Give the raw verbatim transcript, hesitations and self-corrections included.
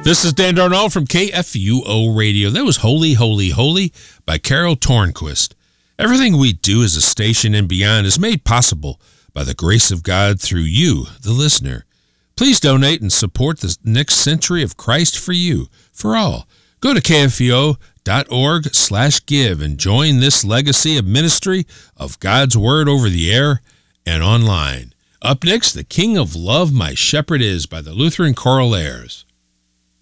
This is Dan Darnall from K F U O Radio. That was Holy, Holy, Holy by Carol Tornquist. Everything we do as a station and beyond is made possible by the grace of God through you, the listener. Please donate and support the next century of Christ for you, for all. Go to K F U O dot org slash give and join this legacy of ministry of God's Word over the air and online. Up next, The King of Love My Shepherd Is by the Lutheran Choral Airs.